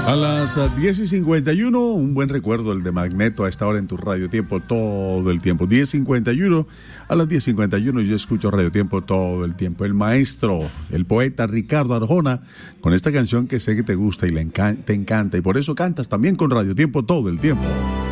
A las 10:51, un buen recuerdo el de Magneto a esta hora en tu Radio Tiempo todo el tiempo. 10:51, a las 10:51 yo escucho Radio Tiempo todo el tiempo. El maestro, el poeta Ricardo Arjona, con esta canción que sé que te gusta y te encanta, y por eso cantas también con Radio Tiempo todo el tiempo.